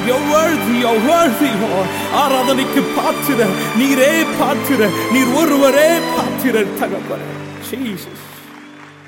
You're worthy, you're worthy, Lord. ஆராதனைக்கு பாத்திர நீரே பாத்திர, நீர் ஒருவரே பாத்திர தகப்பனே. Jesus.